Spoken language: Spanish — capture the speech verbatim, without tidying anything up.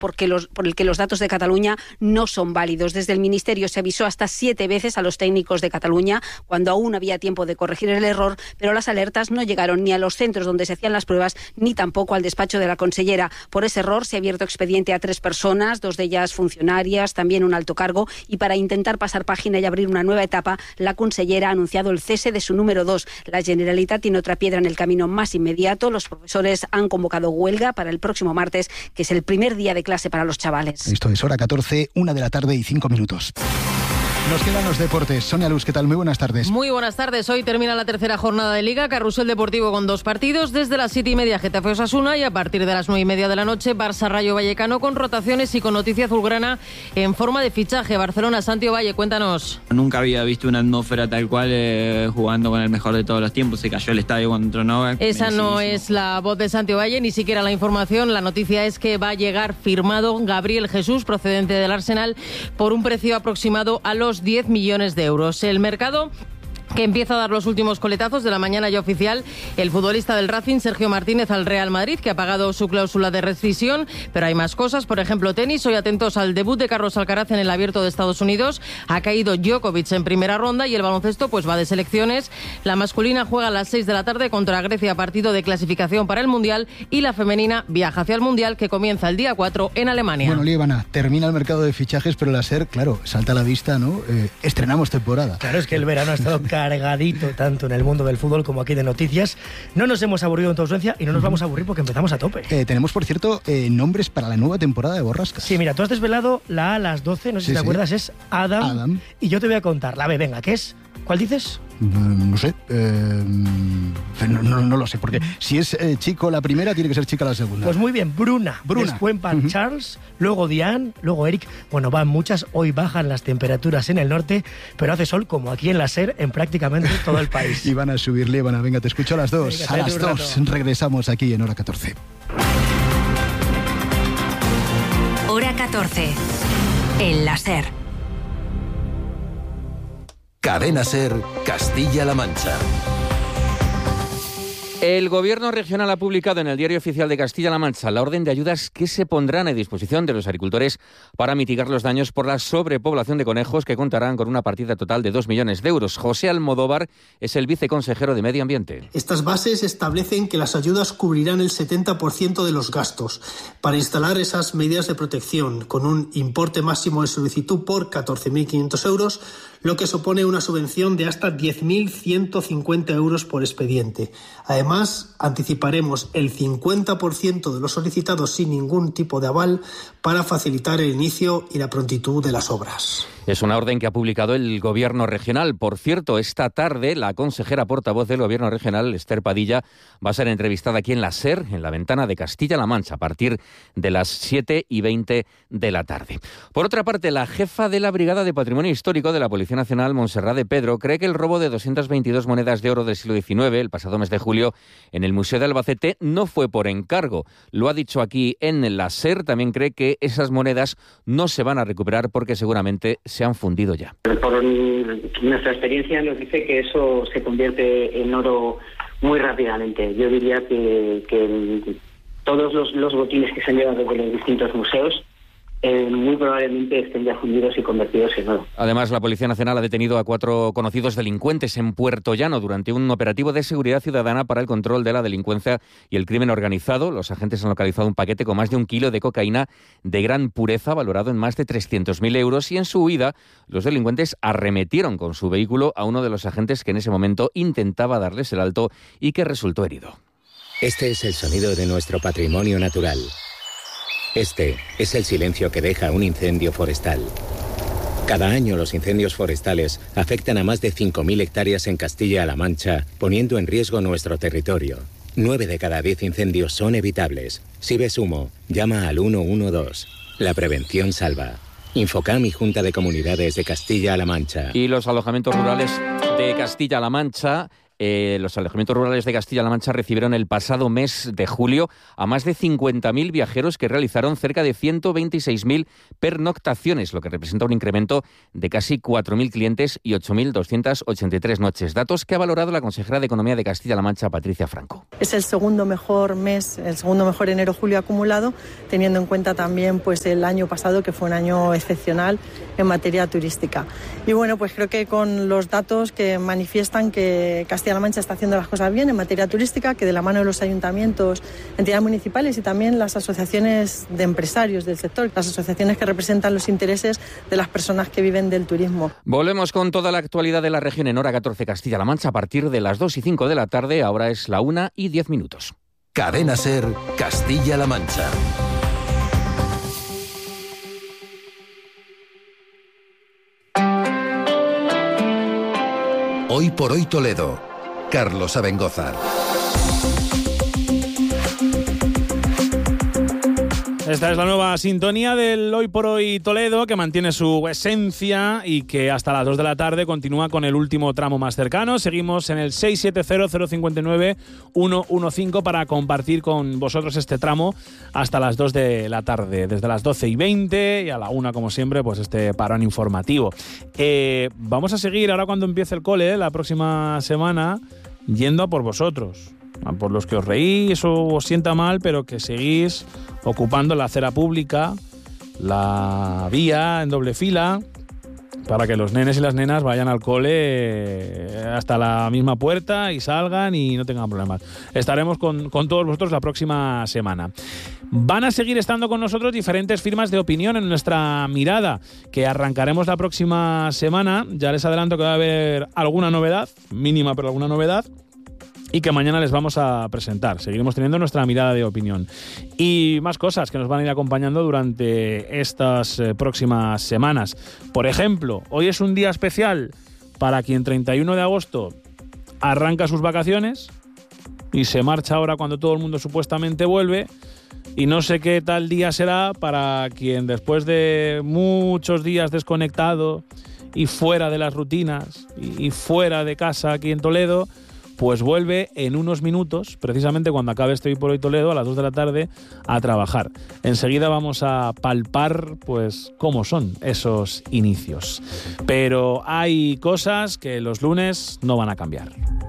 porque los, por el que los datos de Cataluña no son válidos. Desde el Ministerio se avisó hasta siete veces a los técnicos de Cataluña cuando aún había tiempo de corregir el error, pero las alertas no llegaron ni a los centros donde se hacían las pruebas ni tampoco al despacho de la consellera. Por ese error se ha abierto expediente a tres personas, dos de ellas funcionarias, también un alto cargo, y para intentar pasar página y abrir una nueva etapa, la consellera ha anunciado el cese de su número dos. La Generalitat tiene otra piedra en el camino más inmediato. Los profesores han convocado huelga para el próximo martes, que es el primer día de clase para los chavales. Esto es Hora catorce, una de la tarde y cinco minutos. Nos quedan los deportes. Sonia Luz, ¿qué tal? Muy buenas tardes. Muy buenas tardes. Hoy termina la tercera jornada de Liga. Carrusel Deportivo con dos partidos. Desde las siete y media Getafe Osasuna y a partir de las nueve y media de la noche Barça Rayo Vallecano con rotaciones y con noticia azulgrana en forma de fichaje. Barcelona, Santiago Valle, cuéntanos. Nunca había visto una atmósfera tal cual eh, jugando con el mejor de todos los tiempos. Se cayó el estadio cuando entró Novak. Esa no es la voz de Santiago Valle, ni siquiera la información. La noticia es que va a llegar firmado Gabriel Jesús, procedente del Arsenal, por un precio aproximado a los diez millones de euros. El mercado que empieza a dar los últimos coletazos de la mañana ya oficial, el futbolista del Racing, Sergio Martínez, al Real Madrid, que ha pagado su cláusula de rescisión, pero hay más cosas, por ejemplo, tenis. Hoy atentos al debut de Carlos Alcaraz en el Abierto de Estados Unidos. Ha caído Djokovic en primera ronda y el baloncesto pues va de selecciones. La masculina juega a las seis de la tarde contra Grecia, partido de clasificación para el Mundial, y la femenina viaja hacia el Mundial, que comienza el día cuatro en Alemania. Bueno, Líbana, termina el mercado de fichajes, pero la SER, claro, salta a la vista, ¿no? Eh, estrenamos temporada. Claro, es que el verano ha estado cargadito tanto en el mundo del fútbol como aquí de noticias. No nos hemos aburrido en tu ausencia y no nos vamos a aburrir porque empezamos a tope. Eh, tenemos, por cierto, eh, nombres para la nueva temporada de Borrascas. Sí, mira, tú has desvelado la A a las doce, no sé sí, si te sí. acuerdas, es Adam, Adam. Y yo te voy a contar la B, venga, ¿qué es? ¿Cuál dices? Mm, no sé. Eh, no, no, no lo sé, porque si es eh, chico la primera, tiene que ser chica la segunda. Pues muy bien, Bruna. Bruna. Después van uh-huh. Charles, luego Diane, luego Eric. Bueno, van muchas. Hoy bajan las temperaturas en el norte, pero hace sol como aquí en la SER en prácticamente todo el país. Y van a subir, Líbana. Venga, te escucho a las dos. Venga, a las dos regresamos aquí en Hora catorce. Hora catorce. En la SER. Cadena SER, Castilla-La Mancha. El Gobierno regional ha publicado en el Diario Oficial de Castilla-La Mancha la orden de ayudas que se pondrán a disposición de los agricultores para mitigar los daños por la sobrepoblación de conejos, que contarán con una partida total de dos millones de euros. José Almodóvar es el viceconsejero de Medio Ambiente. Estas bases establecen que las ayudas cubrirán el setenta por ciento de los gastos para instalar esas medidas de protección, con un importe máximo de solicitud por catorce mil quinientos euros, lo que supone una subvención de hasta diez mil ciento cincuenta euros por expediente. Además, anticiparemos el cincuenta por ciento de los solicitados sin ningún tipo de aval para facilitar el inicio y la prontitud de las obras. Es una orden que ha publicado el Gobierno regional. Por cierto, esta tarde la consejera portavoz del Gobierno regional, Esther Padilla, va a ser entrevistada aquí en la SER, en la ventana de Castilla-La Mancha, a partir de las siete y veinte de la tarde. Por otra parte, la jefa de la Brigada de Patrimonio Histórico de la Policía Nacional, Montserrat de Pedro, cree que el robo de doscientas veintidós monedas de oro del siglo diecinueve, el pasado mes de julio, en el Museo de Albacete, no fue por encargo. Lo ha dicho aquí en la SER. También cree que esas monedas no se van a recuperar porque seguramente se han fundido ya. Por nuestra experiencia nos dice que eso se convierte en oro muy rápidamente. Yo diría que, que el, todos los, los botines que se han llevado con los distintos museos Eh, muy probablemente estén ya fundidos y convertidos en oro. Además, la Policía Nacional ha detenido a cuatro conocidos delincuentes en Puerto Llano durante un operativo de seguridad ciudadana para el control de la delincuencia y el crimen organizado. Los agentes han localizado un paquete con más de un kilo de cocaína de gran pureza, valorado en más de trescientos mil euros, y en su huida los delincuentes arremetieron con su vehículo a uno de los agentes que en ese momento intentaba darles el alto y que resultó herido. Este es el sonido de nuestro patrimonio natural. Este es el silencio que deja un incendio forestal. Cada año los incendios forestales afectan a más de cinco mil hectáreas en Castilla-La Mancha, poniendo en riesgo nuestro territorio. Nueve de cada diez incendios son evitables. Si ves humo, llama al uno uno dos. La prevención salva. Infocam y Junta de Comunidades de Castilla-La Mancha. Y los alojamientos rurales de Castilla-La Mancha Eh, los alojamientos rurales de Castilla-La Mancha recibieron el pasado mes de julio a más de cincuenta mil viajeros que realizaron cerca de ciento veintiséis mil pernoctaciones, lo que representa un incremento de casi cuatro mil clientes y ocho mil doscientas ochenta y tres noches. Datos que ha valorado la consejera de Economía de Castilla-La Mancha, Patricia Franco. Es el segundo mejor mes, el segundo mejor enero-julio acumulado, teniendo en cuenta también pues el año pasado, que fue un año excepcional en materia turística. Y bueno, pues creo que con los datos que manifiestan que Castilla-La Mancha está haciendo las cosas bien en materia turística, que de la mano de los ayuntamientos, entidades municipales y también las asociaciones de empresarios del sector, las asociaciones que representan los intereses de las personas que viven del turismo. Volvemos con toda la actualidad de la región en Hora catorce Castilla-La Mancha a partir de las dos y cinco de la tarde. Ahora es la una y diez minutos. Cadena SER, Castilla-La Mancha. Hoy por hoy Toledo. Carlos Abengozar. Esta es la nueva sintonía del Hoy por Hoy Toledo, que mantiene su esencia y que hasta las dos de la tarde continúa con el último tramo más cercano. Seguimos en el seis siete cero, cero cinco nueve, uno uno cinco para compartir con vosotros este tramo hasta las dos de la tarde. Desde las doce y veinte y a la una, como siempre, pues este parón informativo. Eh, vamos a seguir ahora cuando empiece el cole, la próxima semana, yendo a por vosotros. A por los que os reís o os sienta mal, pero que seguís ocupando la acera pública, la vía en doble fila, para que los nenes y las nenas vayan al cole hasta la misma puerta y salgan y no tengan problemas. Estaremos con, con todos vosotros la próxima semana. Van a seguir estando con nosotros diferentes firmas de opinión en nuestra mirada, que arrancaremos la próxima semana. Ya les adelanto que va a haber alguna novedad, mínima pero alguna novedad, y que mañana les vamos a presentar. Seguiremos teniendo nuestra mirada de opinión. Y más cosas que nos van a ir acompañando durante estas eh, próximas semanas. Por ejemplo, hoy es un día especial para quien treinta y uno de agosto arranca sus vacaciones y se marcha ahora cuando todo el mundo supuestamente vuelve. Y no sé qué tal día será para quien después de muchos días desconectado y fuera de las rutinas y, y fuera de casa aquí en Toledo, pues vuelve en unos minutos, precisamente cuando acabe este Hoy por Hoy Toledo, a las dos de la tarde, a trabajar. Enseguida vamos a palpar, pues, cómo son esos inicios. Pero hay cosas que los lunes no van a cambiar.